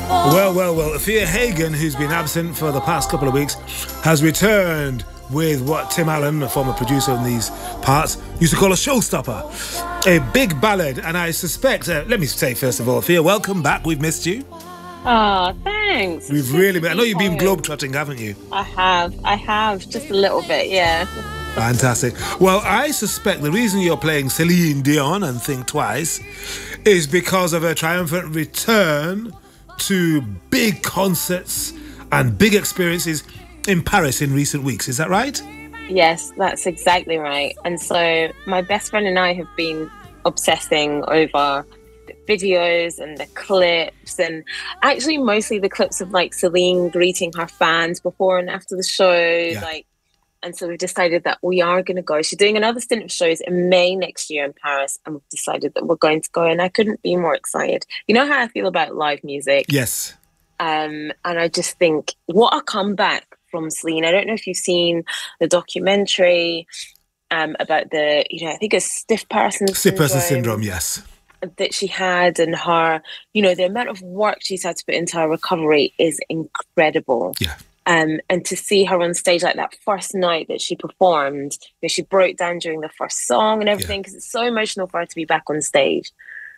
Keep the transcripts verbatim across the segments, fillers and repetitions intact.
Well, well, well, Afia Hagen, who's been absent for the past couple of weeks, has returned with what Tim Allen, a former producer in these parts, used to call a showstopper. A big ballad, and I suspect, uh, let me say first of all, Afia, welcome back. We've missed you. Oh, thanks. We've really been, I know you've been globetrotting, haven't you? I have, I have, just a little bit, yeah. Fantastic. Well, I suspect the reason you're playing Celine Dion and Think Twice is because of her triumphant return to big concerts and big experiences in Paris in recent weeks. Is that right? Yes, that's exactly right. And so my best friend and I have been obsessing over the videos and the clips, and actually mostly the clips of like Celine greeting her fans before and after the show. Yeah. Like, and so we've decided that we are going to go. She's doing another stint of shows in May next year in Paris, and we've decided that we're going to go, and I couldn't be more excited. You know how I feel about live music? Yes. Um, and I just think, what a comeback from Celine. I don't know if you've seen the documentary um, about the, you know, I think it's stiff person Stiff syndrome. person syndrome, yes. That she had, and her, you know, the amount of work she's had to put into her recovery is incredible. Yeah. Um, and to see her on stage like that first night that she performed, you know, she broke down during the first song and everything, because yeah. it's so emotional for her to be back on stage.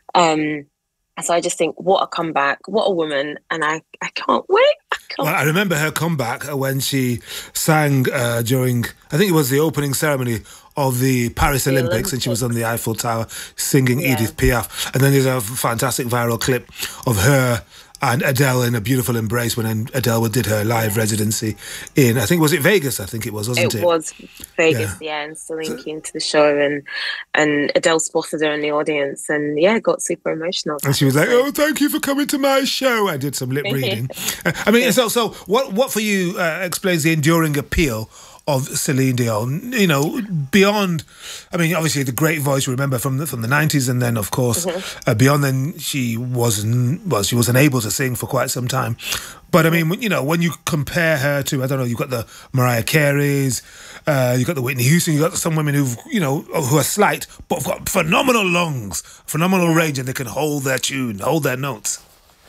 Um, so I just think, what a comeback, what a woman, and I, I can't wait. I can't well, I remember her comeback when she sang uh, during, I think it was the opening ceremony of the Paris the Olympics, Olympics, and she was on the Eiffel Tower singing yeah. Edith Piaf. And then there's a fantastic viral clip of her and Adele in a beautiful embrace when Adele did her live residency in, I think, was it Vegas? I think it was, wasn't it? It was Vegas, yeah. yeah and Celine so, came to the show, and and Adele spotted her in the audience, and yeah, got super emotional. And she was like, "Oh, thank you for coming to my show." I did some lip reading. I mean, so so what what for you uh, explains the enduring appeal of Celine Dion, you know, beyond, I mean, obviously the great voice you remember from the, from the nineties, and then, of course, mm-hmm. uh, beyond then she wasn't, well, she wasn't able to sing for quite some time. But, I mean, you know, when you compare her to, I don't know, you've got the Mariah Careys, uh, you've got the Whitney Houston, you've got some women who've, you know, who are slight, but have got phenomenal lungs, phenomenal range, and they can hold their tune, hold their notes.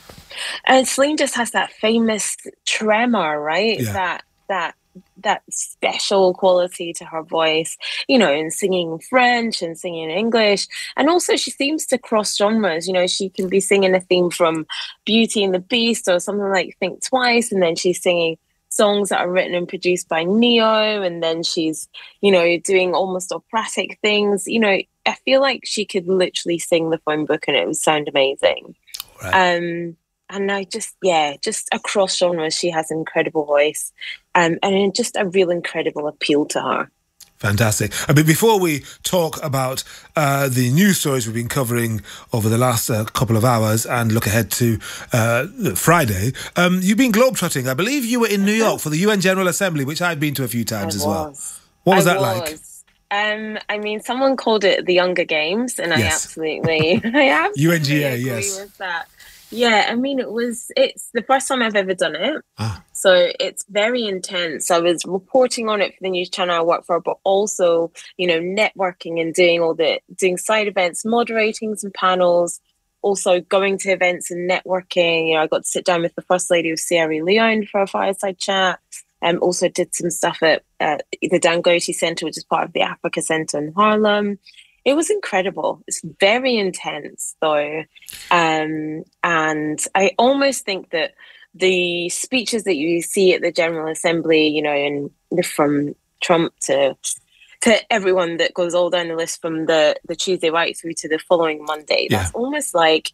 And Celine just has that famous tremor, right? Yeah. That, that, that special quality to her voice, you know, in singing French and singing English. And also she seems to cross genres. You know, she can be singing a theme from Beauty and the Beast or something like Think Twice, and then she's singing songs that are written and produced by Neo, and then she's, you know, doing almost operatic things. You know, I feel like she could literally sing the phone book and it would sound amazing. Right. Um And I just, yeah, just across genres, she has an incredible voice, um, and just a real incredible appeal to her. Fantastic. I mean, before we talk about uh, the news stories we've been covering over the last uh, couple of hours and look ahead to uh, Friday, um, you've been globetrotting. I believe you were in New York for the U N General Assembly, which I've been to a few times I as was. well. What was I that was. like? Um, I mean, someone called it the Younger Games, and yes. I absolutely, I absolutely U N G A, agree yes. with that. Yeah, I mean, it was, it's the first time I've ever done it. Ah. So it's very intense. I was reporting on it for the news channel I work for, but also, you know, networking and doing all the, doing side events, moderating some panels, also going to events and networking. You know, I got to sit down with the First Lady of Sierra Leone for a fireside chat. Um, also did some stuff at uh, the Dangote Center, which is part of the Africa Center in Harlem. It was incredible. It's very intense, though. Um, and I almost think that the speeches that you see at the General Assembly, you know, and from Trump to to everyone that goes all down the list from the, the Tuesday right through to the following Monday, yeah. that's almost like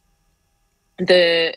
the...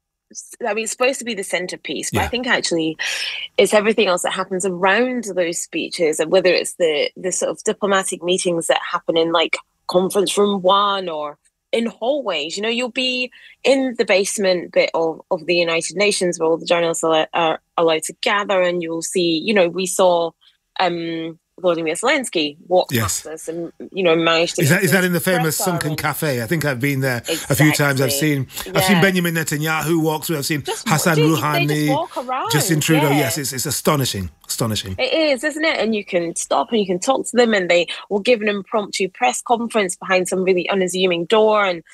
I mean, it's supposed to be the centerpiece, but yeah. I think actually it's everything else that happens around those speeches, and whether it's the the sort of diplomatic meetings that happen in like conference room one or in hallways. You know, you'll be in the basement bit of, of the United Nations where all the journalists are, are allowed to gather, and you'll see, you know, we saw um Volodymyr Zelensky walk yes. past us and, you know, managed to... Is that, is that in the famous Sunken and... Cafe? I think I've been there exactly. a few times. I've seen yeah. I've seen Benjamin Netanyahu walk through. I've seen just, Hassan dude, Rouhani, Justin Trudeau. Yeah. Yes, it's, it's astonishing. Astonishing. It is, isn't it? And you can stop and you can talk to them, and they will give an impromptu press conference behind some really unassuming door. And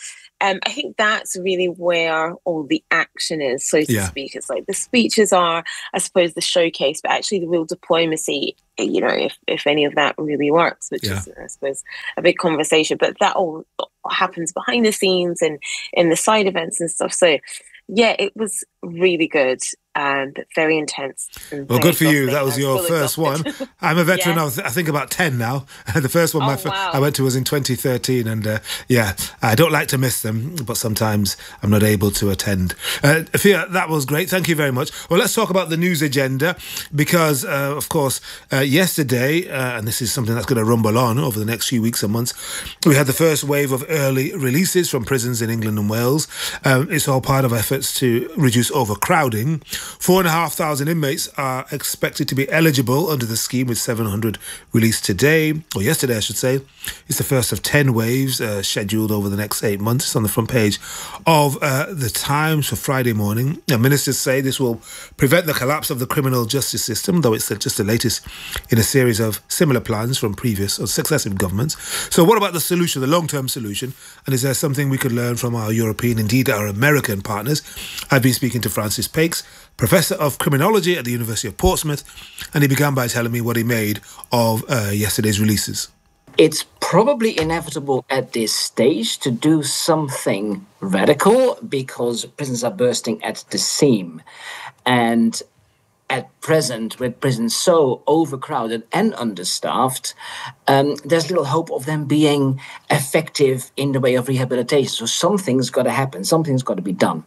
um, I think that's really where all the action is, so to yeah. speak. It's like the speeches are, I suppose, the showcase, but actually the real diplomacy, you know, if, if any of that really works, which yeah. is, I suppose, a big conversation. But that all happens behind the scenes and in the side events and stuff. So, yeah, it was really good. Um, but very intense. Well, good for you. That was your first one. I'm a veteran yeah. of, I think, about ten now. The first one oh, my f- wow. I went to was in twenty thirteen. And, uh, yeah, I don't like to miss them, but sometimes I'm not able to attend. Uh, Fia, that was great. Thank you very much. Well, let's talk about the news agenda because, uh, of course, uh, yesterday, uh, and this is something that's going to rumble on over the next few weeks and months, we had the first wave of early releases from prisons in England and Wales. Um, it's all part of efforts to reduce overcrowding. Four and a half thousand inmates are expected to be eligible under the scheme, with seven hundred released today, or yesterday, I should say. It's the first of ten waves uh, scheduled over the next eight months. It's on the front page of uh, the Times for Friday morning. Now, ministers say this will prevent the collapse of the criminal justice system, though it's just the latest in a series of similar plans from previous or successive governments. So what about the solution, the long-term solution? And is there something we could learn from our European, indeed our American partners? I've been speaking to Francis Pakes, Professor of Criminology at the University of Portsmouth, and he began by telling me what he made of uh, yesterday's releases. It's probably inevitable at this stage to do something radical because prisons are bursting at the seam. And at present, with prisons so overcrowded and understaffed, um, there's little hope of them being effective in the way of rehabilitation. So something's got to happen. Something's got to be done.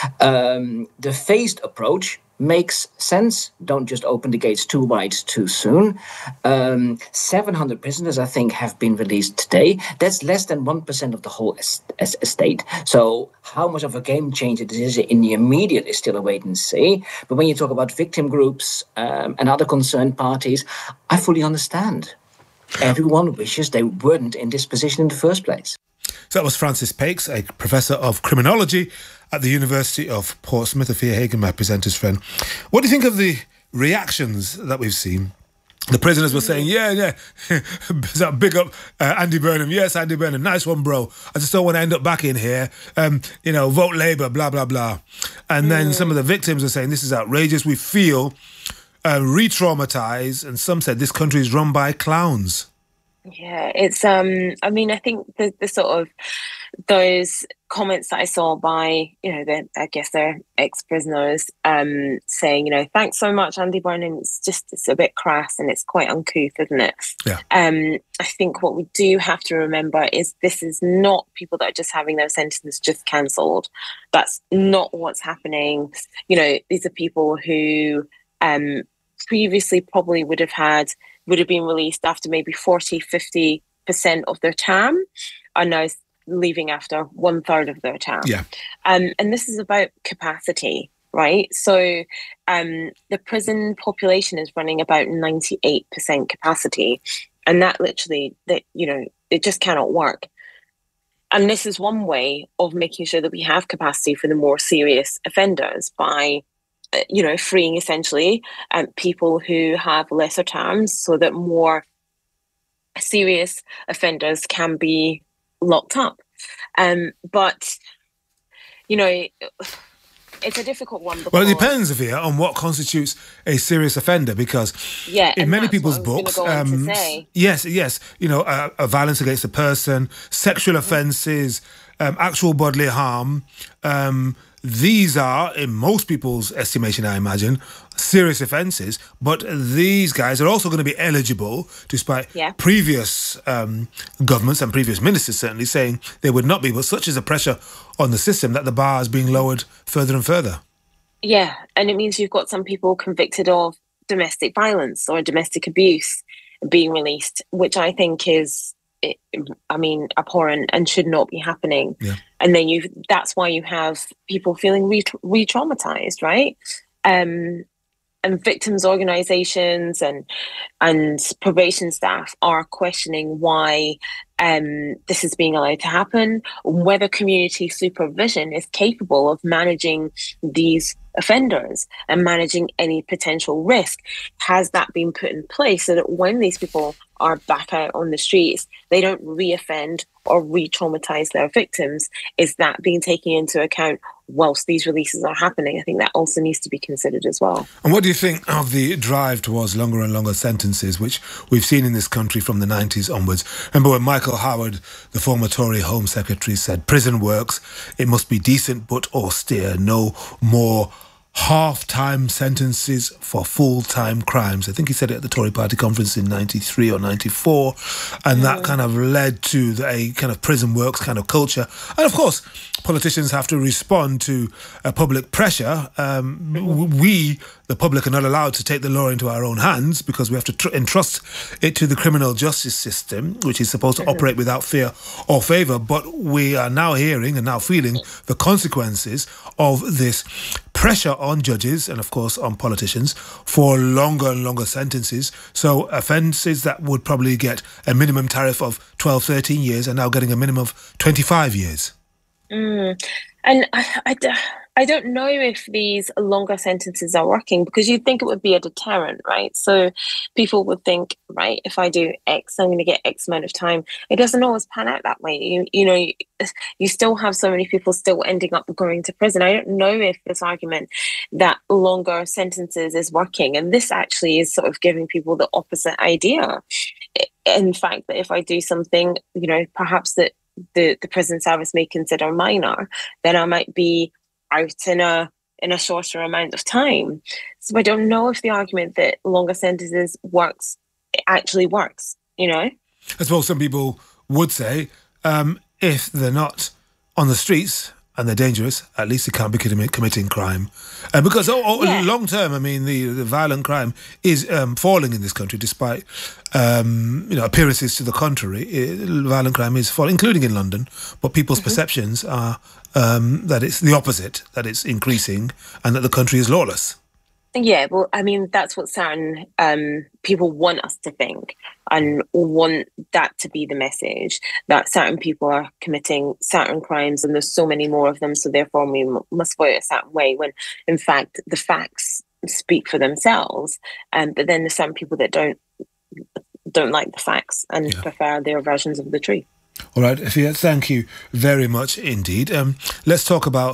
Um, the phased approach makes sense. Don't just open the gates too wide too soon. Um, seven hundred prisoners, I think, have been released today. That's less than one percent of the whole es- es- estate. So how much of a game changer this is in the immediate is still a wait and see. But when you talk about victim groups um, and other concerned parties, I fully understand. Everyone wishes they weren't in this position in the first place. So that was Francis Pakes, a Professor of Criminology at the University of Portsmouth. Afia Hagen, my presenter's friend. What do you think of the reactions that we've seen? The prisoners were saying, yeah, yeah, big up uh, Andy Burnham. Yes, Andy Burnham, nice one, bro. I just don't want to end up back in here. Um, you know, vote Labour, blah, blah, blah. And then mm. some of the victims are saying, this is outrageous. We feel uh, re-traumatised. And some said this country is run by clowns. Yeah, it's, um, I mean, I think the, the sort of those comments that I saw by, you know, the, I guess they're ex-prisoners um, saying, you know, thanks so much, Andy Burnham. It's just, it's a bit crass and it's quite uncouth, isn't it? Yeah. Um, I think what we do have to remember is this is not people that are just having their sentences just cancelled. That's not what's happening. You know, these are people who um, previously probably would have had would have been released after maybe forty, fifty percent of their term, are now leaving after one third of their term. Yeah. Um, and this is about capacity, right? So um, the prison population is running about ninety-eight percent capacity. And that literally, that you know, it just cannot work. And this is one way of making sure that we have capacity for the more serious offenders by you know, freeing essentially um, people who have lesser terms so that more serious offenders can be locked up. Um, but, you know, it's a difficult one. Well, it depends, Afia, on what constitutes a serious offender, because yeah, in many people's books, um, yes, yes, you know, uh, uh, violence against a person, sexual offences, um, actual bodily harm, um, these are, in most people's estimation, I imagine, serious offences, but these guys are also going to be eligible, despite yeah. previous um, governments and previous ministers certainly saying they would not be, but such is the pressure on the system that the bar is being lowered further and further. Yeah, and it means you've got some people convicted of domestic violence or domestic abuse being released, which I think is, I mean, abhorrent and should not be happening. Yeah. And then you that's why you have people feeling re- re-traumatized, right? Um, and victims organizations and and probation staff are questioning why um, this is being allowed to happen, whether community supervision is capable of managing these offenders and managing any potential risk. Has that been put in place so that when these people are back out on the streets, they don't re-offend or re-traumatize their victims. Is that being taken into account whilst these releases are happening? I think that also needs to be considered as well. And what do you think of the drive towards longer and longer sentences, which we've seen in this country from the nineties onwards? Remember when Michael Howard, the former Tory Home Secretary, said, prison works, it must be decent but austere, no more half-time sentences for full-time crimes. I think he said it at the Tory Party conference in ninety-three or ninety-four, and yeah. that kind of led to the, a kind of prison works kind of culture. And of course, politicians have to respond to uh, public pressure. Um, mm-hmm. We, the public, are not allowed to take the law into our own hands because we have to tr- entrust it to the criminal justice system, which is supposed to mm-hmm. operate without fear or favour. But we are now hearing and now feeling the consequences of this pressure on judges and, of course, on politicians for longer and longer sentences. So offences that would probably get a minimum tariff of twelve, thirteen years are now getting a minimum of twenty-five years. Mm. And I, I, I don't know if these longer sentences are working, because you'd think it would be a deterrent, right? So people would think, right, if I do X, I'm going to get X amount of time. It doesn't always pan out that way. You, you know, you, you still have so many people still ending up going to prison. I don't know if this argument that longer sentences is working. And this actually is sort of giving people the opposite idea. In fact, that if I do something, you know, perhaps that the, the prison service may consider minor, then I might be out in a in a shorter amount of time. So I don't know if the argument that longer sentences works actually works, you know? I suppose some people would say, um, if they're not on the streets and they're dangerous, at least they can't be committing crime. Uh, because oh, oh, yeah. long term, I mean, the, the violent crime is um, falling in this country, despite um, you know appearances to the contrary. It, violent crime is falling, including in London. But people's mm-hmm. perceptions are um, that it's the opposite, that it's increasing, and that the country is lawless. Yeah, well, I mean, that's what certain um, people want us to think, and want that to be the message, that certain people are committing certain crimes and there's so many more of them, so therefore we m- must vote a certain way, when in fact the facts speak for themselves. Um, but then there's some people that don't don't like the facts and yeah. prefer their versions of the truth. All right, Afia, thank you very much indeed. Um, let's talk about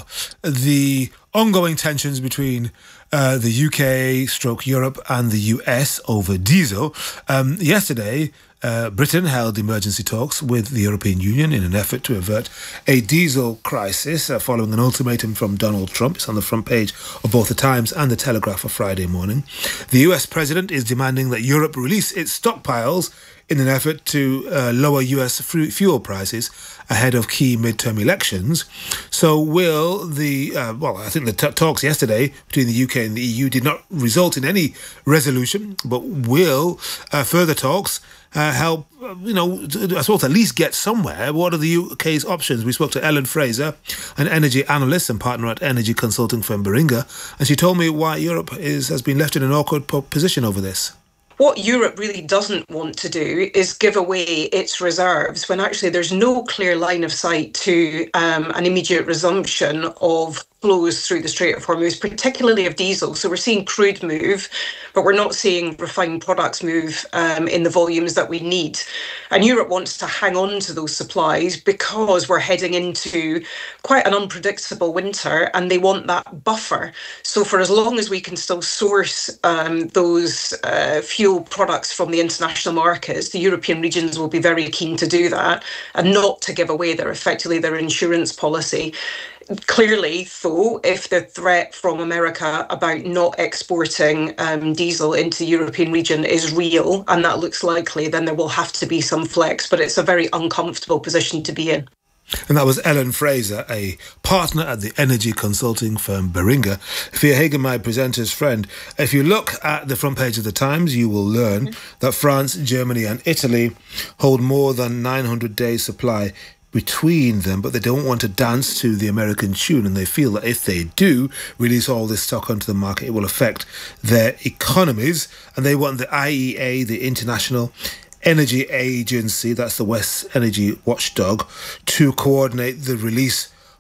the ongoing tensions between uh, the U K, stroke Europe, and the U S over diesel. Um, yesterday, uh, Britain held emergency talks with the European Union in an effort to avert a diesel crisis uh, following an ultimatum from Donald Trump. It's on the front page of both the Times and the Telegraph for Friday morning. The U S president is demanding that Europe release its stockpiles in an effort to uh, lower U S fuel prices ahead of key midterm elections. So will the, uh, well, I think the t- talks yesterday between the U K and the E U did not result in any resolution, but will uh, further talks uh, help, uh, you know, I suppose at least get somewhere? What are the U K's options? We spoke to Ellen Fraser, an energy analyst and partner at energy consulting firm Baringa, and she told me why Europe is has been left in an awkward position over this. What Europe really doesn't want to do is give away its reserves when actually there's no clear line of sight to um, an immediate resumption of flows through the Strait of Hormuz, particularly of diesel. So we're seeing crude move, but we're not seeing refined products move um, in the volumes that we need. And Europe wants to hang on to those supplies because we're heading into quite an unpredictable winter, and they want that buffer. So for as long as we can still source um, those uh, fuel products from the international markets, the European regions will be very keen to do that and not to give away their effectively their insurance policy. Clearly, though, if the threat from America about not exporting um, diesel into the European region is real, and that looks likely, then there will have to be some flex, but it's a very uncomfortable position to be in. And that was Ellen Fraser, a partner at the energy consulting firm Baringa. Fia Hagen, my presenter's friend. If you look at the front page of the Times, you will learn mm-hmm. that France, Germany and Italy hold more than nine hundred days supply between them, but they don't want to dance to the American tune, and they feel that if they do release all this stock onto the market, it will affect their economies, and they want the I E A, the International Energy Agency, that's the West Energy Watchdog, to coordinate the release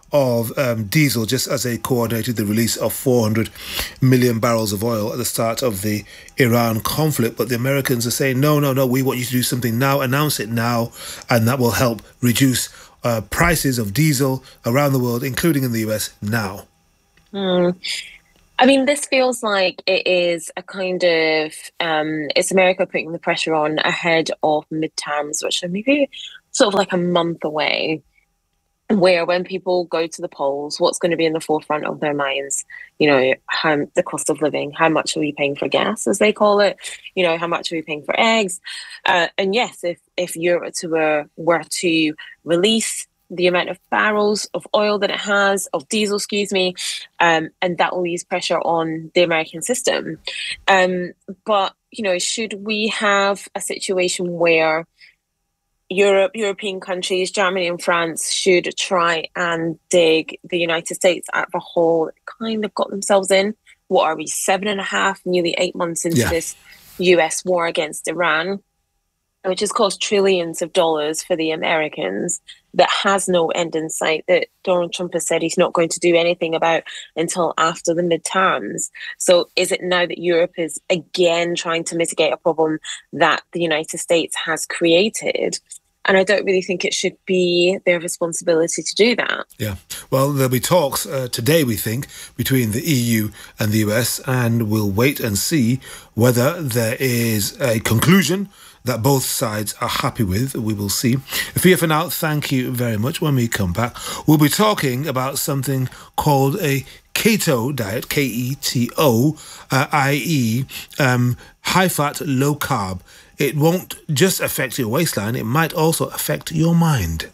of um, diesel, just as they coordinated the release of four hundred million barrels of oil at the start of the Iran conflict. But the Americans are saying, no, no, no, we want you to do something now, announce it now, and that will help reduce uh, prices of diesel around the world, including in the U S now. Mm. I mean, this feels like it is a kind of, um, it's America putting the pressure on ahead of midterms, which are maybe sort of like a month away, where when people go to the polls, what's going to be in the forefront of their minds? You know, how, the cost of living, how much are we paying for gas, as they call it? You know, how much are we paying for eggs? Uh, and yes, if, if Europe to, uh, were to release the amount of barrels of oil that it has, of diesel, excuse me, um, and that will ease pressure on the American system. Um, but, you know, should we have a situation where Europe, European countries, Germany and France should try and dig the United States out of a hole kind of got themselves in? What are we, seven and a half, nearly eight months into yeah. this U S war against Iran, which has cost trillions of dollars for the Americans, that has no end in sight, that Donald Trump has said he's not going to do anything about until after the midterms. So is it now that Europe is again trying to mitigate a problem that the United States has created? And I don't really think it should be their responsibility to do that. Yeah. Well, there'll be talks uh, today, we think, between the E U and the U S, and we'll wait and see whether there is a conclusion that both sides are happy with. We will see. Fia, for now, thank you very much. When we come back, we'll be talking about something called a keto diet, K E T O, uh, that is um, high-fat, low-carb. It won't just affect your waistline, it might also affect your mind.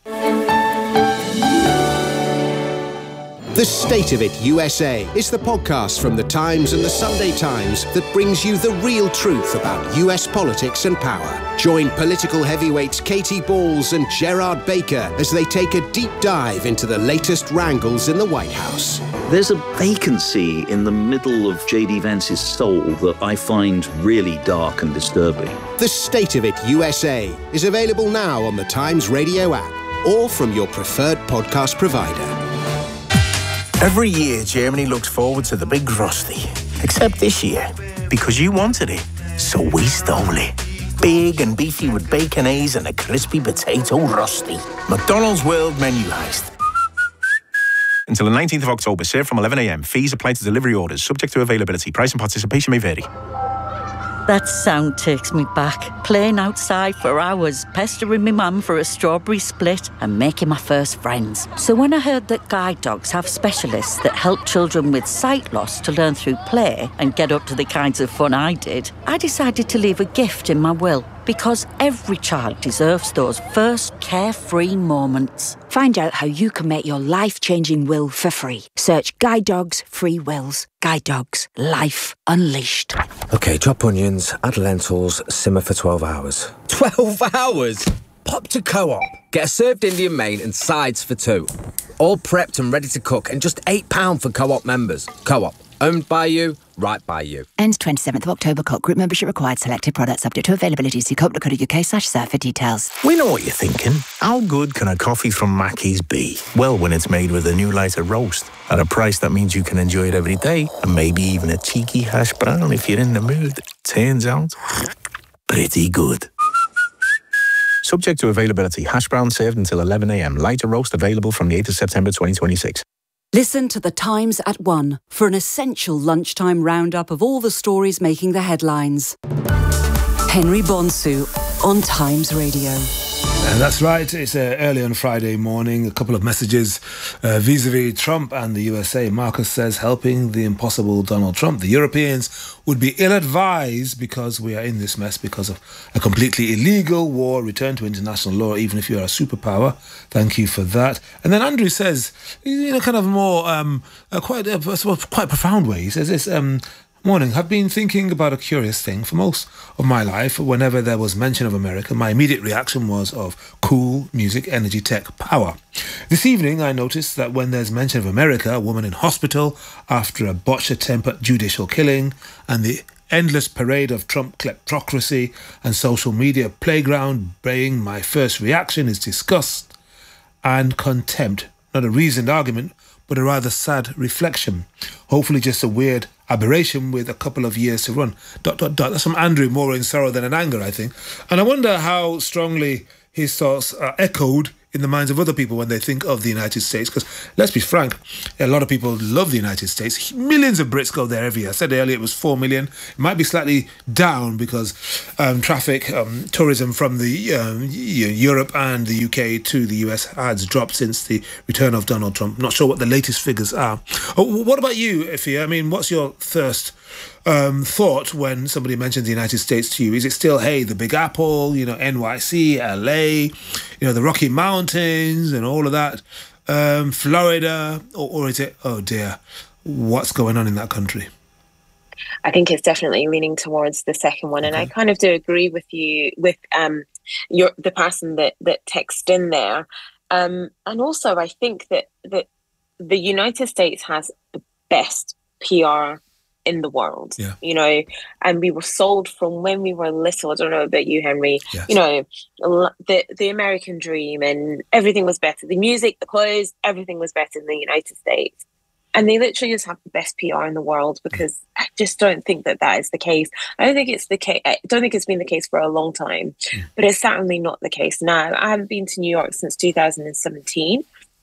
The State of It U S A is the podcast from The Times and The Sunday Times that brings you the real truth about U S politics and power. Join political heavyweights Katie Balls and Gerard Baker as they take a deep dive into the latest wrangles in the White House. There's a vacancy in the middle of J D Vance's soul that I find really dark and disturbing. The State of It U S A is available now on the Times Radio app or from your preferred podcast provider. Every year, Germany looks forward to the big Frosty. Except this year, because you wanted it, so we stole it. Big and beefy with bacon A's and a crispy potato Rusty. McDonald's World Menu Heist. Until the nineteenth of October, served from eleven a.m. Fees apply to delivery orders, subject to availability. Price and participation may vary. That sound takes me back. Playing outside for hours, pestering my mum for a strawberry split and making my first friends. So when I heard that guide dogs have specialists that help children with sight loss to learn through play and get up to the kinds of fun I did, I decided to leave a gift in my will. Because every child deserves those first carefree moments. Find out how you can make your life-changing will for free. Search Guide Dogs Free Wills. Guide Dogs. Life unleashed. OK, chop onions, add lentils, simmer for twelve hours. twelve hours? Pop to Co-op. Get a served Indian main and sides for two. All prepped and ready to cook and just eight pounds for Co-op members. Co-op. Owned by you, right by you. Ends twenty-seventh of October. Co-op group membership required. Selected products subject to availability. See co op dot co dot uk slash serve for details. We know what you're thinking. How good can a coffee from Mackey's be? Well, when it's made with a new lighter roast at a price that means you can enjoy it every day, and maybe even a cheeky hash brown if you're in the mood. Turns out, pretty good. Subject to availability. Hash brown served until eleven a.m. Lighter roast available from the eighth of September twenty twenty-six. Listen to The Times at one for an essential lunchtime roundup of all the stories making the headlines. Henry Bonsu on Times Radio. And that's right, it's uh, early on Friday morning. A couple of messages uh, vis-a-vis Trump and the U S A. Marcus says, helping the impossible Donald Trump. The Europeans would be ill-advised because we are in this mess because of a completely illegal war. Return to international law, even if you are a superpower. Thank you for that. And then Andrew says, in a kind of more, um, uh, quite, uh, quite profound way, he says this, um, morning, I've been thinking about a curious thing. For most of my life, whenever there was mention of America, my immediate reaction was of cool music, energy, tech, power. This evening, I noticed that when there's mention of America, a woman in hospital after a botched attempt at judicial killing, and the endless parade of Trump kleptocracy and social media playground braying, my first reaction is disgust and contempt not a reasoned argument, but a rather sad reflection. Hopefully just a weird aberration with a couple of years to run. Dot, dot, dot. That's from Andrew, more in sorrow than in anger, I think. And I wonder how strongly his thoughts are echoed in the minds of other people when they think of the United States. Because let's be frank, a lot of people love the United States. Millions of Brits go there every year. I said earlier it was four million. It might be slightly down because um, traffic, um, tourism from the um, Europe and the U K to the U S has dropped since the return of Donald Trump. Not sure what the latest figures are. Oh, what about you, Ifia? I mean, what's your first um, thought when somebody mentions the United States to you? Is it still, hey, the Big Apple, you know, N Y C, L A, you know, the Rocky Mountains and all of that, um, Florida, or, or is it, oh dear, what's going on in that country? I think it's definitely leaning towards the second one. Okay. And I kind of do agree with you, with um, your the person that, that texted in there. Um, and also, I think that, that the United States has the best P R in the world, yeah. you know, and we were sold from when we were little. I don't know about you, Henry, yes. you know, the the American dream, and everything was better. The music, the clothes, everything was better in the United States. And they literally just have the best P R in the world, because I just don't think that that is the case. I don't think it's the case. I don't think it's been the case for a long time, mm. but it's certainly not the case now. I haven't been to New York since two thousand seventeen.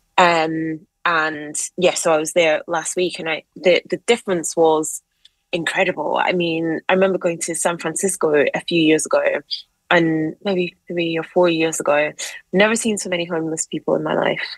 Um, and yeah, so I was there last week, and I the, the difference was incredible. I mean, I remember going to San Francisco a few years ago, and maybe three or four years ago. Never seen so many homeless people in my life.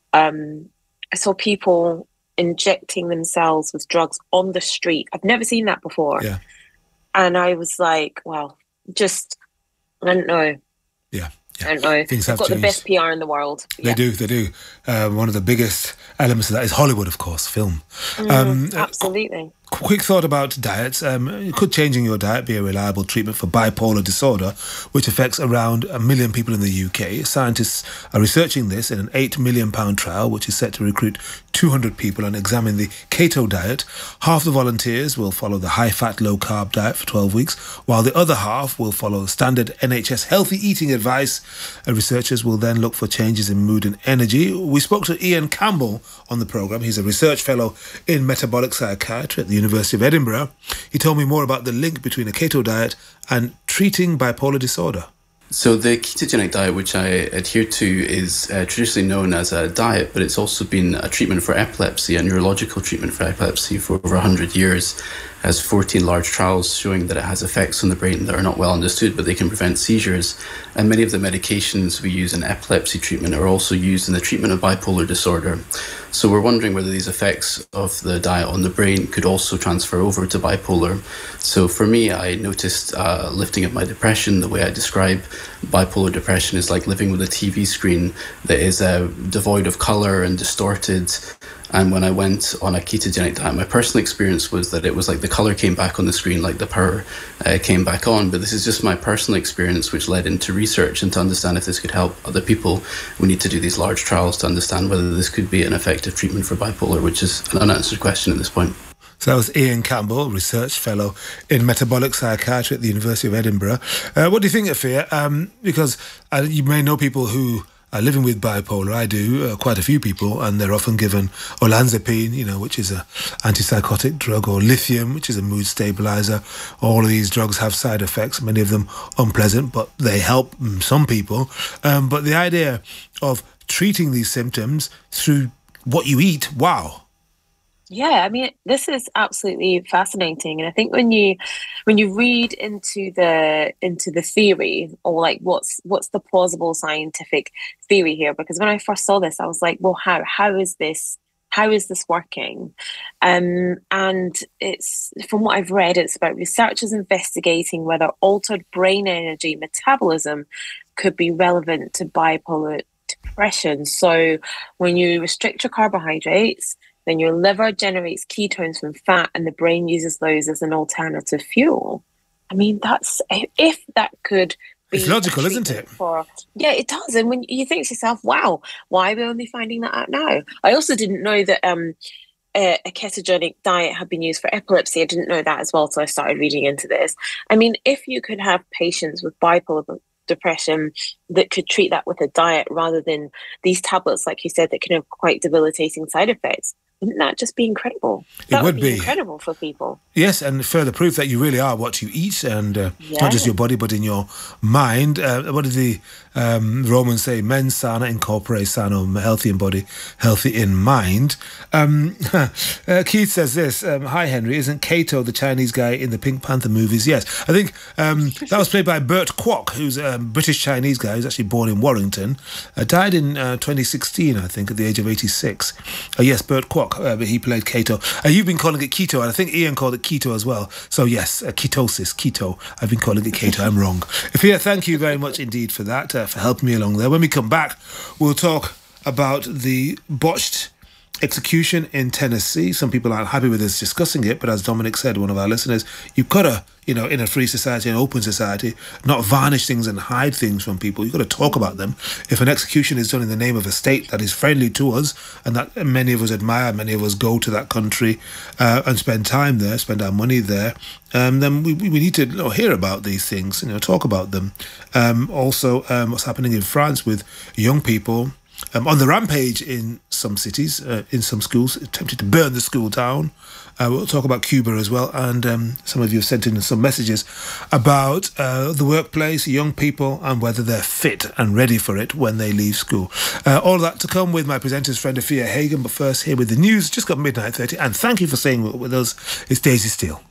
Um, I saw people injecting themselves with drugs on the street. I've never seen that before. Yeah. And I was like, well, just, I don't know. Yeah. Yeah. I don't know. Things They've have got changed. the best P R in the world. They yeah. do, they do. Um, one of the biggest elements of that is Hollywood, of course, film. Mm, um, absolutely. Uh, quick thought about diets. Um, could changing your diet be a reliable treatment for bipolar disorder, which affects around a million people in the U K? Scientists are researching this in an eight million pound trial, which is set to recruit two hundred people and examine the keto diet. Half the volunteers will follow the high-fat, low-carb diet for twelve weeks, while the other half will follow standard N H S healthy eating advice. Uh, researchers will then look for changes in mood and energy. We spoke to Ian Campbell on the programme. He's a research fellow in metabolic psychiatry at the University of Edinburgh. He told me more about the link between a keto diet and treating bipolar disorder. So the ketogenic diet, which I adhere to, is uh, traditionally known as a diet, but it's also been a treatment for epilepsy, a neurological treatment for epilepsy for over one hundred years. It has fourteen large trials showing that it has effects on the brain that are not well understood, but they can prevent seizures. And many of the medications we use in epilepsy treatment are also used in the treatment of bipolar disorder. So we're wondering whether these effects of the diet on the brain could also transfer over to bipolar. So for me, I noticed uh, lifting of my depression. The way I describe bipolar depression is like living with a T V screen that is uh, devoid of colour and distorted. And when I went on a ketogenic diet, my personal experience was that it was like the colour came back on the screen, like the power uh, came back on. But this is just my personal experience, which led into research. And to understand if this could help other people, we need to do these large trials to understand whether this could be an effective treatment for bipolar, which is an unanswered question at this point. So that was Ian Campbell, research fellow in metabolic psychiatry at the University of Edinburgh. Uh, what do you think, Afia? Um, because uh, you may know people who are living with bipolar. I do, uh, quite a few people, and they're often given olanzapine, you know, which is a antipsychotic drug, or lithium, which is a mood stabilizer. All of these drugs have side effects, many of them unpleasant, but they help some people. Um, but the idea of treating these symptoms through what you eat, wow. Yeah, I mean, this is absolutely fascinating, and I think when you when you read into the into the theory, or like what's what's the plausible scientific theory here? Because when I first saw this, I was like, well, how how is this how is this working? Um, and it's, from what I've read, it's about researchers investigating whether altered brain energy metabolism could be relevant to bipolar depression. So when you restrict your carbohydrates, then your liver generates ketones from fat, and the brain uses those as an alternative fuel. I mean, that's, if that could be... It's logical, isn't it? For, yeah, it does. And when you think to yourself, wow, why are we only finding that out now? I also didn't know that um, a, a ketogenic diet had been used for epilepsy. I didn't know that as well, so I started reading into this. I mean, if you could have patients with bipolar depression, that could treat that with a diet rather than these tablets, like you said, that can have quite debilitating side effects. Wouldn't that just be incredible? That it would, would be, be incredible for people. Yes, and further proof that you really are what you eat, and uh, Yeah. not just your body, but in your mind. Uh, what did the um, Romans say? Mens sana in corpore sano, healthy in body, healthy in mind. Um, uh, Keith says this, um, hi Henry, isn't Kato the Chinese guy in the Pink Panther movies? Yes, I think um, that was played by Burt Kwok, who's a British-Chinese guy who's actually born in Warrington, uh, died in uh, twenty sixteen, I think, at the age of eighty-six. Uh, yes, Burt Kwok. Uh, but he played Kato. Uh, you've been calling it keto, and I think Ian called it keto as well. So yes, uh, ketosis, keto. I've been calling it Kato. I'm wrong. Fia, thank you very much indeed for that, uh, for helping me along there. When we come back, we'll talk about the botched execution in Tennessee. Some people aren't happy with us discussing it, but as Dominic said, one of our listeners, you've got to, you know, in a free society, an open society, not varnish things and hide things from people. You've got to talk about them. If an execution is done in the name of a state that is friendly to us and that many of us admire, many of us go to that country uh, and spend time there, spend our money there, um, then we, we need to, you know, hear about these things, you know, talk about them. Um, also, um, what's happening in France with young people Um, on the rampage in some cities, uh, in some schools, attempted to burn the school down. Uh, we'll talk about Cuba as well. And um, some of you have sent in some messages about uh, the workplace, young people, and whether they're fit and ready for it when they leave school. Uh, all of that to come with my presenter's friend, Afia Hagen. But first, here with the news. Just got midnight thirty. And thank you for staying with us. It's Daisy Steele.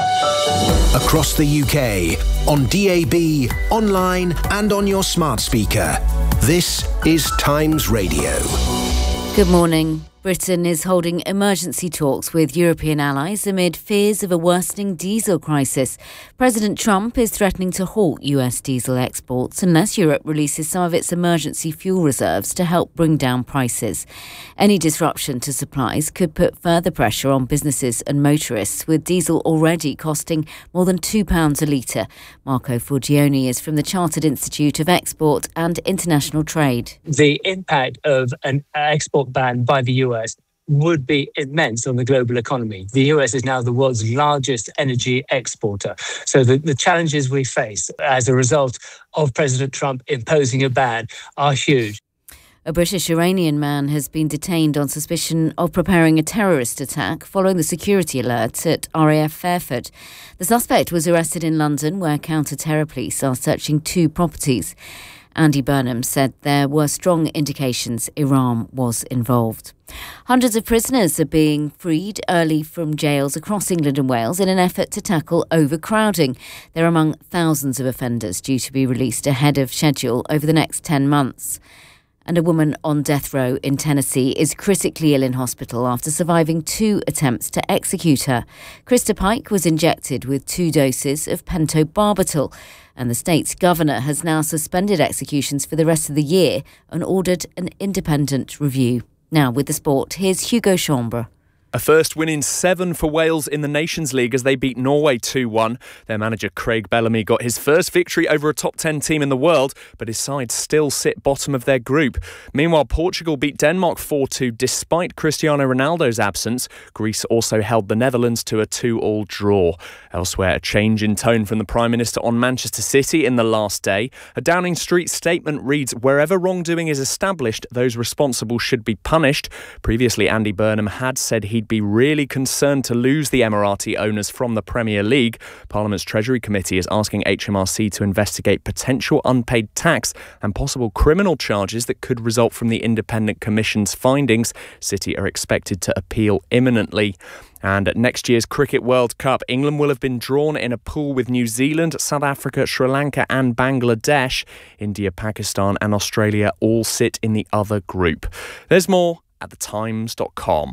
Across the U K, on D A B, online and on your smart speaker. This is Times Radio. Good morning. Britain is holding emergency talks with European allies amid fears of a worsening diesel crisis. President Trump is threatening to halt U S diesel exports unless Europe releases some of its emergency fuel reserves to help bring down prices. Any disruption to supplies could put further pressure on businesses and motorists, with diesel already costing more than two pounds a litre. Marco Forgione is from the Chartered Institute of Export and International Trade. The impact of an export ban by the U S would be immense on the global economy. The U S is now the world's largest energy exporter. So the, the challenges we face as a result of President Trump imposing a ban are huge. A British Iranian man has been detained on suspicion of preparing a terrorist attack following the security alert at R A F Fairford. The suspect was arrested in London, where counter-terror police are searching two properties. Andy Burnham said there were strong indications Iran was involved. Hundreds of prisoners are being freed early from jails across England and Wales in an effort to tackle overcrowding. They're among thousands of offenders due to be released ahead of schedule over the next ten months. And a woman on death row in Tennessee is critically ill in hospital after surviving two attempts to execute her. Krista Pike was injected with two doses of pentobarbital, and the state's governor has now suspended executions for the rest of the year and ordered an independent review. Now, with the sport, here's Hugo Chambre. A first win in seven for Wales in the Nations League as they beat Norway two one. Their manager Craig Bellamy got his first victory over a top ten team in the world, but his side still sit bottom of their group. Meanwhile, Portugal beat Denmark four two despite Cristiano Ronaldo's absence. Greece also held the Netherlands to a two all draw. Elsewhere, a change in tone from the Prime Minister on Manchester City in the last day. A Downing Street statement reads, "Wherever wrongdoing is established, those responsible should be punished." Previously, Andy Burnham had said he He'd be really concerned to lose the Emirati owners from the Premier League. Parliament's Treasury Committee is asking H M R C to investigate potential unpaid tax and possible criminal charges that could result from the Independent Commission's findings. City are expected to appeal imminently. And at next year's Cricket World Cup, England will have been drawn in a pool with New Zealand, South Africa, Sri Lanka and Bangladesh. India, Pakistan and Australia all sit in the other group. There's more at the times dot com.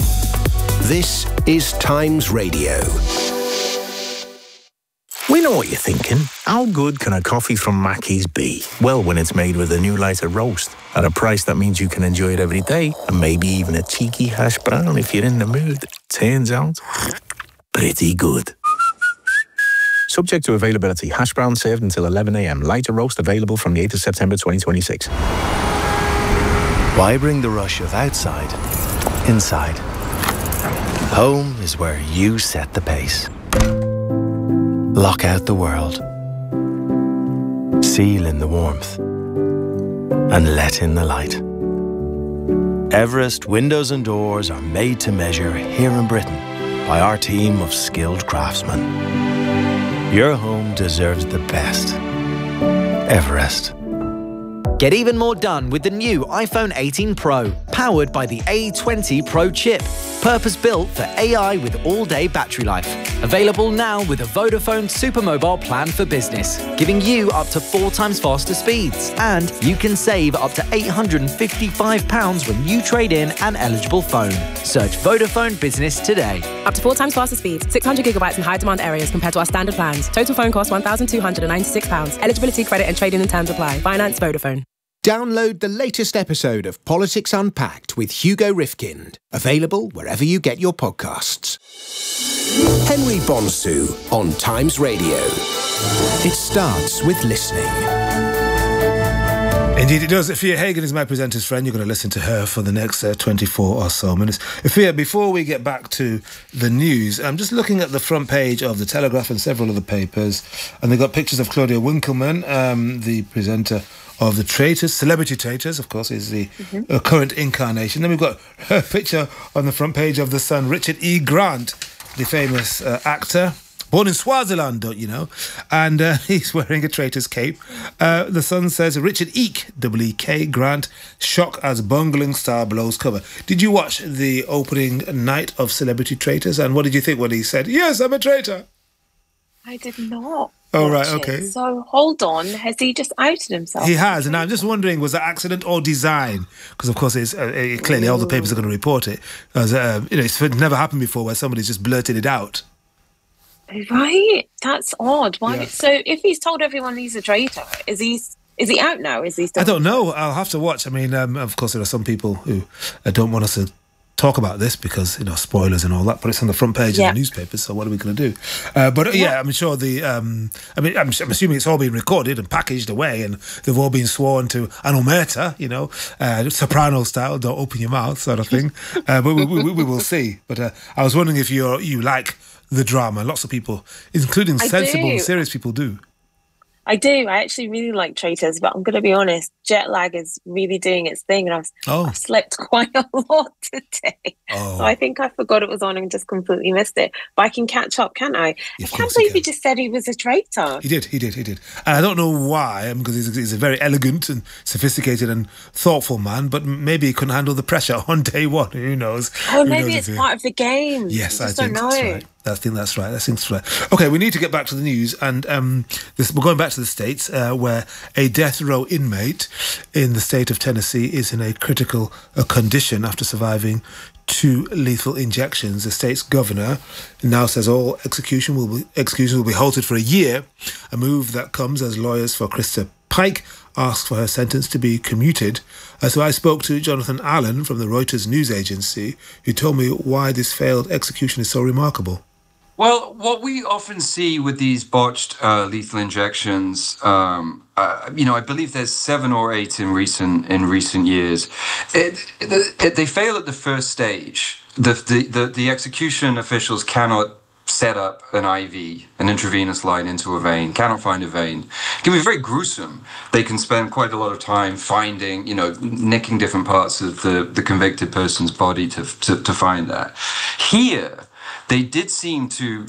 This is Times Radio. We know what you're thinking. How good can a coffee from Mackey's be? Well, when it's made with a new lighter roast at a price that means you can enjoy it every day, and maybe even a cheeky hash brown if you're in the mood. Turns out, pretty good. Subject to availability. Hash brown served until eleven a.m. Lighter roast available from the eighth of September twenty twenty-six. Why bring the rush of outside inside? Home is where you set the pace. Lock out the world. seal in the warmth, and let in the light. Everest windows and doors are made to measure here in Britain by our team of skilled craftsmen. Your home deserves the best. Everest. Get even more done with the new iPhone eighteen Pro, powered by the A twenty Pro chip. Purpose-built for A I with all-day battery life. Available now with a Vodafone Supermobile plan for business, giving you up to four times faster speeds. And you can save up to eight hundred fifty-five pounds when you trade in an eligible phone. Search Vodafone Business today. Up to four times faster speeds, six hundred gigabytes in high-demand areas compared to our standard plans. Total phone cost one thousand two hundred ninety-six pounds. Eligibility, credit and trade-in and terms apply. Finance Vodafone. Download the latest episode of Politics Unpacked with Hugo Rifkind. Available wherever you get your podcasts. Henry Bonsu on Times Radio. It starts with listening. Indeed it does. Afia Hagen is my presenter's friend. You're going to listen to her for the next uh, twenty-four or so minutes. Afia, before we get back to the news, I'm just looking at the front page of The Telegraph and several other papers, and they've got pictures of Claudia Winkleman, um, the presenter of The Traitors, Celebrity Traitors, of course, is the mm-hmm. uh, current incarnation. Then we've got her picture on the front page of The Sun, Richard E. Grant, the famous uh, actor, born in Swaziland, don't you know? And uh, he's wearing a traitor's cape. Uh, the Sun says, Richard Eek, W E K, Grant, shock as bungling star blows cover. Did you watch the opening night of Celebrity Traitors? And what did you think when he said, yes, I'm a traitor? I did not. Oh, right, okay. It. So, hold on. Has he just outed himself? He has, and I'm just wondering, was that accident or design? Because, of course, it's uh, it, clearly Ooh. all the papers are going to report it. As, uh, you know, it's never happened before where somebody's just blurted it out. Right? That's odd. Why? Yeah. So, if he's told everyone he's a traitor, is he... Is he out now? Is he still... I don't know. I'll have to watch. I mean, um, of course, there are some people who uh, don't want us to talk about this because, you know, spoilers and all that, but it's on the front page yeah. of the newspapers, so what are we going to do? Uh, but, yeah, yeah, I'm sure the... Um, I mean, I'm, I'm assuming it's all been recorded and packaged away, and they've all been sworn to an omerta, you know, uh, soprano style, don't open your mouth sort of thing. uh, but we, we, we will see. But uh, I was wondering if you're, you like the drama. Lots of people, including sensible and serious people, do. I do. I actually really like Traitors, but I'm going to be honest, jet lag is really doing its thing, and I've, oh. I've slept quite a lot today. Oh. So I think I forgot it was on and just completely missed it. But I can catch up, can't I? Yeah, I can't believe he just said he was a traitor. He did, he did, he did. And I don't know why, because he's, he's a very elegant and sophisticated and thoughtful man, but maybe he couldn't handle the pressure on day one. Who knows? Oh, Who maybe knows it's part of the game. Yes, I just think don't that's know. right. I think that's right. I think that's right. Okay, we need to get back to the news, and um, this, we're going back to the States, uh, where a death row inmate in the state of Tennessee is in a critical uh, condition after surviving two lethal injections. The state's governor now says all execution will be, executions will be halted for a year, a move that comes as lawyers for Krista Pike asked for her sentence to be commuted. Uh, so I spoke to Jonathan Allen from the Reuters news agency, who told me why this failed execution is so remarkable. Well, what we often see with these botched uh, lethal injections, um, uh, you know, I believe there's seven or eight in recent in recent years. It, it, it, they fail at the first stage. The, the the the execution officials cannot set up an I V, an intravenous line into a vein, cannot find a vein. It can be very gruesome. They can spend quite a lot of time finding, you know, nicking different parts of the, the convicted person's body to, to, to find that. Here, they did seem to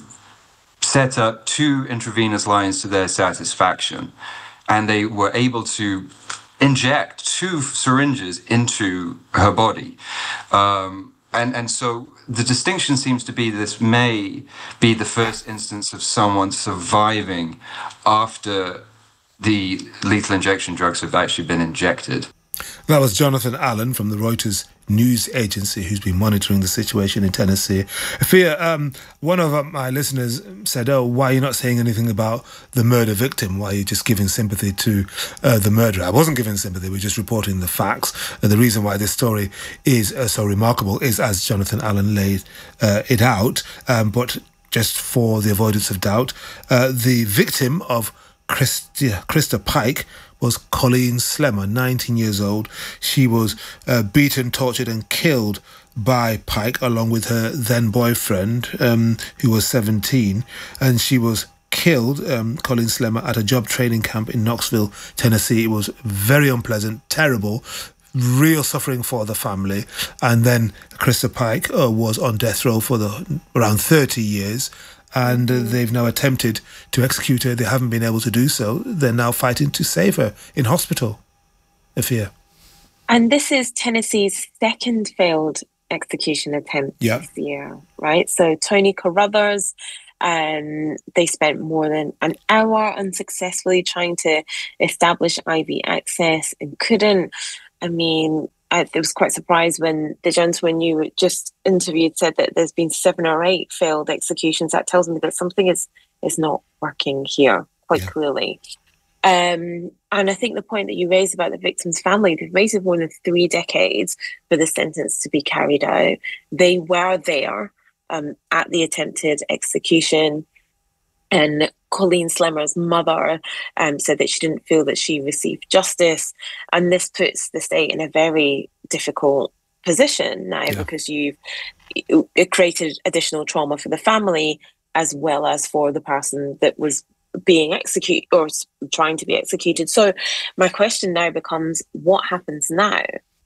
set up two intravenous lines to their satisfaction, and they were able to inject two syringes into her body. Um, and, and so the distinction seems to be this may be the first instance of someone surviving after the lethal injection drugs have actually been injected. That was Jonathan Allen from the Reuters news agency, who's been monitoring the situation in Tennessee. Afia, um, one of my listeners said, oh, why are you not saying anything about the murder victim? Why are you just giving sympathy to uh, the murderer? I wasn't giving sympathy, we're just reporting the facts. And the reason why this story is uh, so remarkable is, as Jonathan Allen laid uh, it out, um, but just for the avoidance of doubt, uh, the victim of Christi- Krista Pike was Colleen Slemmer, nineteen years old. She was uh, beaten, tortured and killed by Pike along with her then boyfriend, um, who was seventeen, and she was killed um, Colleen Slemmer at a job training camp in Knoxville, Tennessee. It was very unpleasant, terrible, real suffering for the family. And then Krista Pike uh, was on death row for the around thirty years. And uh, they've now attempted to execute her. They haven't been able to do so. They're now fighting to save her in hospital. Afia. And this is Tennessee's second failed execution attempt yeah. this year, right? So Tony Carruthers, um, they spent more than an hour unsuccessfully trying to establish I V access and couldn't. I mean, I was quite surprised when the gentleman you just interviewed said that there's been seven or eight failed executions. That tells me that something is, is not working here quite yeah. clearly. Um, and I think the point that you raised about the victim's family, they've waited more than three decades for the sentence to be carried out. They were there um, at the attempted execution. And Colleen Slemmer's mother um, said that she didn't feel that she received justice. And this puts the state in a very difficult position now yeah. because you've it created additional trauma for the family as well as for the person that was being executed or trying to be executed. So my question now becomes, what happens now?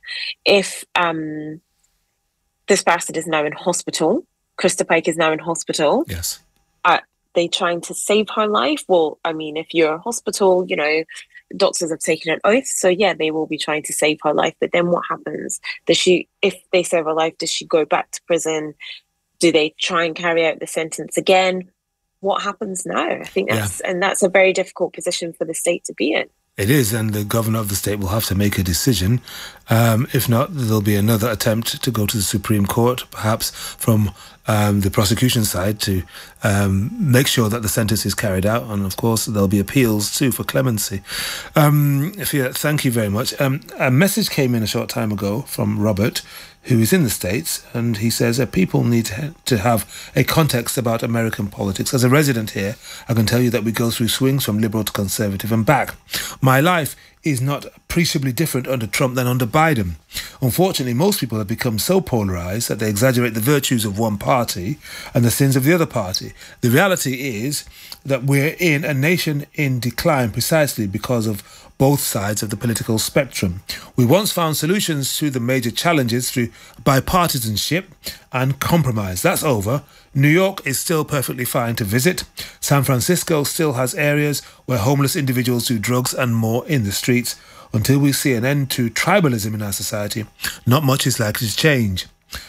If um, this person is now in hospital, Krista Pike is now in hospital. Yes. Uh, they trying to save her life? Well, I mean, if you're a hospital, you know, doctors have taken an oath, so yeah, they will be trying to save her life. But then what happens? Does she, if they save her life, does she go back to prison? Do they try and carry out the sentence again? What happens now? I think that's, yeah. and that's a very difficult position for the state to be in. It is, and the governor of the state will have to make a decision. Um, if not, there'll be another attempt to go to the Supreme Court, perhaps from um, the prosecution side, to um, make sure that the sentence is carried out. And of course, there'll be appeals too for clemency. Um, Afia, thank you very much. Um, a message came in a short time ago from Robert, who is in the States, and he says that people need to have a context about American politics. As a resident here, I can tell you that we go through swings from liberal to conservative and back. My life is not appreciably different under Trump than under Biden. Unfortunately, most people have become so polarised that they exaggerate the virtues of one party and the sins of the other party. The reality is that we're in a nation in decline precisely because of both sides of the political spectrum. We once found solutions to the major challenges through bipartisanship and compromise. That's over. New York is still perfectly fine to visit. San Francisco still has areas where homeless individuals do drugs and more in the streets. Until we see an end to tribalism in our society, not much is likely to change.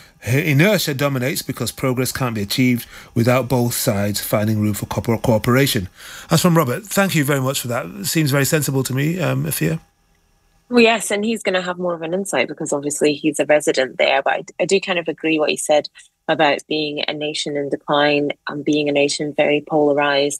Inertia dominates because progress can't be achieved without both sides finding room for co- cooperation. That's from Robert. Thank you very much for that. It seems very sensible to me, um, Afia. Well, yes, and he's going to have more of an insight because obviously he's a resident there. But I, I do kind of agree what he said about being a nation in decline and being a nation very polarised,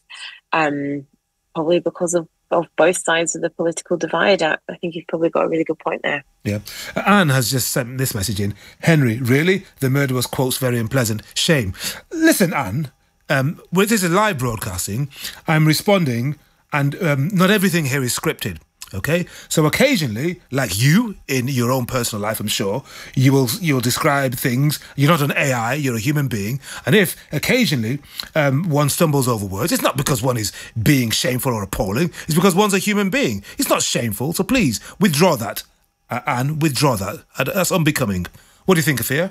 um, probably because of of both sides of the political divide. I think you've probably got a really good point there. Yeah. Anne has just sent this message in. Henry, really? The murder was, quotes, very unpleasant. Shame. Listen, Anne, um, with this is live broadcasting, I'm responding, and um, not everything here is scripted. Okay, so occasionally, like you in your own personal life, I'm sure you will you'll describe things. You're not an A I; you're a human being. And if occasionally um, one stumbles over words, it's not because one is being shameful or appalling. It's because one's a human being. It's not shameful. So please withdraw that, uh, Anne. Withdraw that. Uh, that's unbecoming. What do you think, Afia?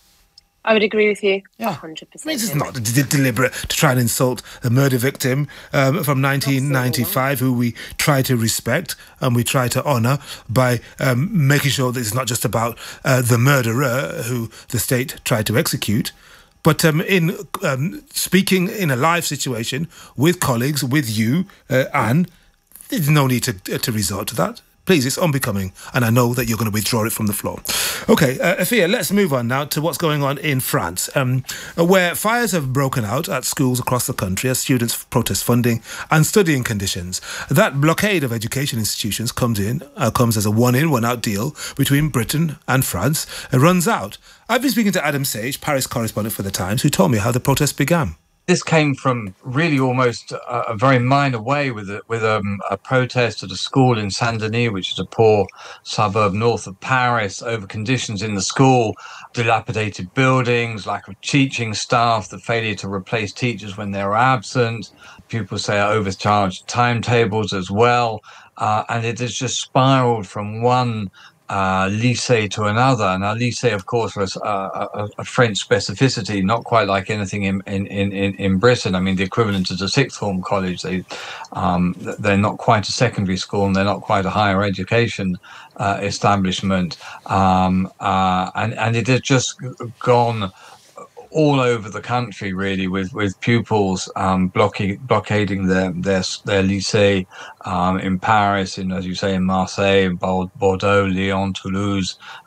I would agree with you. Yeah, one hundred percent. I mean, it's not d- deliberate to try and insult a murder victim um, from nineteen ninety-five, who we try to respect and we try to honour by um, making sure that it's not just about uh, the murderer who the state tried to execute, but um, in um, speaking in a live situation with colleagues, with you, uh, Anne, there's no need to to resort to that. Please, it's unbecoming, and I know that you're going to withdraw it from the floor. OK, uh, Afia, let's move on now to what's going on in France, um, where fires have broken out at schools across the country as students protest funding and studying conditions. That blockade of education institutions comes in, uh, comes as a one-in, one-out deal between Britain and France. It runs out. I've been speaking to Adam Sage, Paris correspondent for The Times, who told me how the protest began. this came from really almost a, a very minor way with a, with um, a protest at a school in Saint-Denis, which is a poor suburb north of Paris, over conditions in the school, dilapidated buildings, lack of teaching staff, the failure to replace teachers when they're absent. Pupils say are overcharged timetables as well. Uh, and it has just spiraled from one Uh, lycée to another. Now, lycée, of course, was uh, a, a French specificity, not quite like anything in, in, in, in Britain. I mean, the equivalent is a sixth form college. They, um, they're not quite a secondary school, and they're not quite a higher education uh, establishment. Um, uh, and, and it has just gone all over the country, really, with with pupils um, blocking blockading their their their lycée um, in Paris, in, as you say, in Marseille, Bordeaux, Lyon, Toulouse,